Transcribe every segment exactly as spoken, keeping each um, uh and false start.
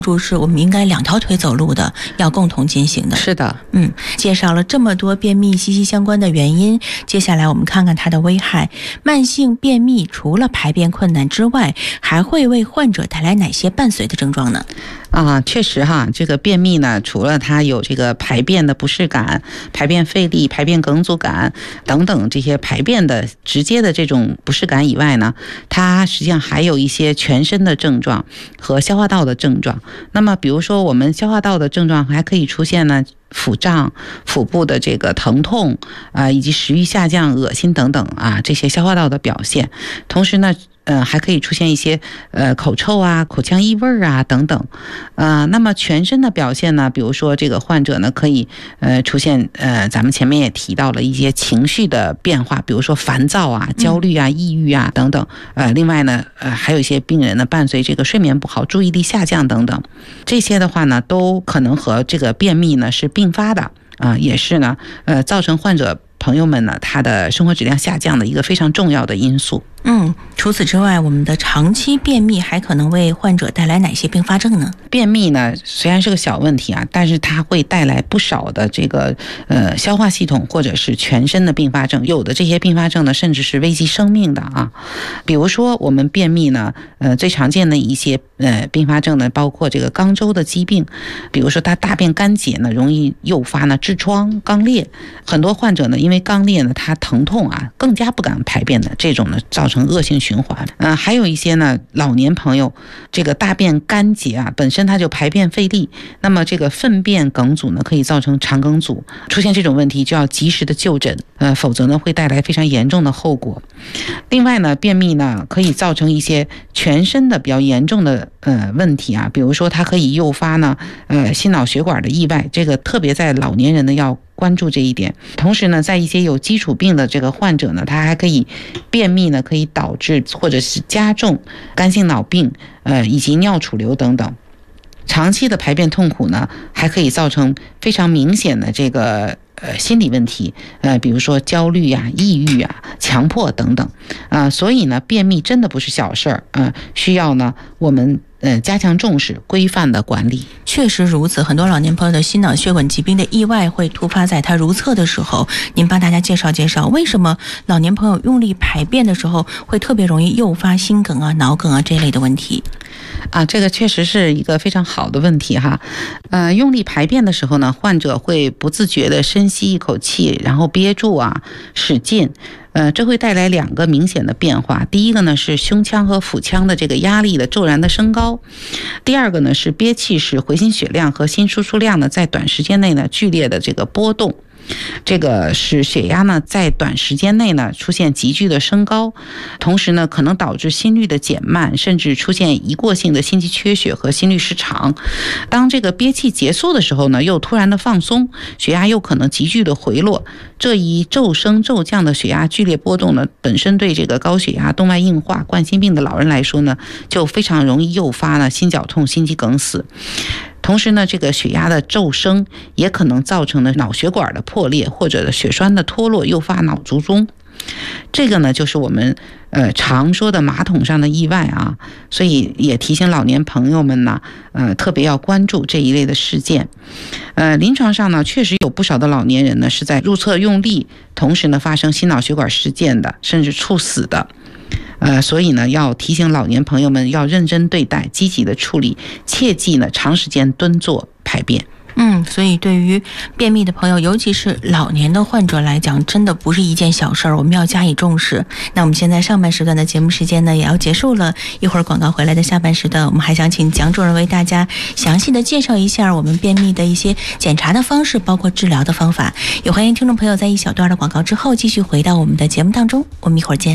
注是我们应该两条腿走路的，要共同进行的。 是的， 嗯，介绍了这么多便秘息息相关的原因，接下来我们看看它的危害。慢性便秘除了排便困难之外，还会为患者带来哪些伴随的症状呢？ 啊，确实哈，这个便秘呢，除了它有这个排便的不适感、排便费力、排便梗阻感等等这些排便的直接的这种不适感以外呢，它实际上还有一些全身的症状和消化道的症状。那么比如说我们消化道的症状还可以出现呢腹胀、腹部的这个疼痛啊、呃，以及食欲下降、恶心等等啊，这些消化道的表现。同时呢，呃，还可以出现一些呃口臭啊、口腔异味啊等等。呃，那么全身的表现呢，比如说这个患者呢可以呃出现呃咱们前面也提到了一些情绪的变化，比如说烦躁啊、焦虑啊、抑郁啊等等。呃，另外呢，呃还有一些病人呢伴随这个睡眠不好、注意力下降等等。这些的话呢，都可能和这个便秘呢是并发的啊、呃，也是呢呃造成患者朋友们呢他的生活质量下降的一个非常重要的因素。 嗯，除此之外，我们的长期便秘还可能为患者带来哪些并发症呢？ 便秘呢虽然是个小问题啊，但是它会带来不少的这个呃消化系统或者是全身的并发症，有的这些并发症呢甚至是危及生命的啊。比如说我们便秘呢，呃最常见的一些呃并发症呢，包括这个肛周的疾病，比如说它大便干结呢，容易诱发呢痔疮、肛裂。很多患者呢，因为肛裂呢，它疼痛啊，更加不敢排便的，这种呢造成恶性循环。嗯、呃，还有一些呢老年朋友，这个大便干结啊，本身它就排便费力，那么这个粪便梗阻呢，可以造成肠梗阻。出现这种问题就要及时的就诊，呃，否则呢会带来非常严重的后果。另外呢，便秘呢可以造成一些全身的比较严重的呃问题啊，比如说它可以诱发呢呃心脑血管的意外，这个特别在老年人呢要关注这一点。同时呢，在一些有基础病的这个患者呢，他还可以便秘呢，可以导致或者是加重肝性脑病，呃，以及尿储留等等。长期的排便痛苦呢，还可以造成非常明显的这个呃心理问题，呃，比如说焦虑啊、抑郁啊、强迫等等啊、呃。所以呢，便秘真的不是小事儿，呃，需要呢我们。呃，加强重视，规范的管理。 确实如此，很多老年朋友的心脑血管疾病的意外会突发在他如厕的时候。您帮大家介绍介绍，为什么老年朋友用力排便的时候会特别容易诱发心梗啊、脑梗啊这类的问题？ 啊，这个确实是一个非常好的问题哈。呃，用力排便的时候呢，患者会不自觉的深吸一口气，然后憋住啊，使劲。呃，这会带来两个明显的变化。第一个呢是胸腔和腹腔的这个压力的骤然的升高，第二个呢是憋气时回心血量和心输出量呢在短时间内呢剧烈的这个波动。这个使血压呢在短时间内呢出现急剧的升高，同时呢可能导致心率的减慢，甚至出现一过性的心肌缺血和心律失常。当这个憋气结束的时候呢，又突然的放松，血压又可能急剧的回落。这一骤升骤降的血压剧烈波动呢，本身对这个高血压、动脉硬化、冠心病的老人来说呢，就非常容易诱发呢心绞痛、心肌梗死。同时呢，这个血压的骤升也可能造成的脑血管的破裂或者血栓的脱落，诱发脑卒中。这个呢，就是我们呃常说的马桶上的意外啊，所以也提醒老年朋友们呢，呃特别要关注这一类的事件。呃，临床上呢，确实有不少的老年人呢是在入厕用力，同时呢发生心脑血管事件的，甚至猝死的。呃，所以呢，要提醒老年朋友们要认真对待，积极的处理，切忌呢长时间蹲坐排便。 嗯，所以对于便秘的朋友，尤其是老年的患者来讲，真的不是一件小事儿，我们要加以重视。那我们现在上半时段的节目时间呢，也要结束了。一会儿广告回来的下半时段，我们还想请蒋主任为大家详细的介绍一下我们便秘的一些检查的方式，包括治疗的方法。也欢迎听众朋友在一小段的广告之后，继续回到我们的节目当中。我们一会儿见。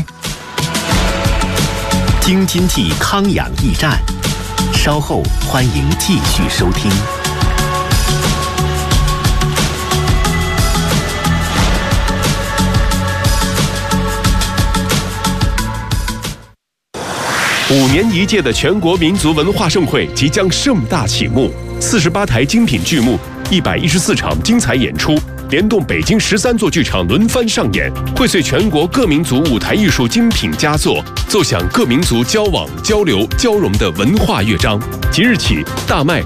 京津冀康养驿站，稍后欢迎继续收听。五年一届的全国民族文化盛会即将盛大启幕，四十八台精品剧目，一百一十四场精彩演出， 联动北京十三座剧场轮番上演，荟萃全国各民族舞台艺术精品佳作，奏响各民族交往、交流、交融的文化乐章。即日起，大麦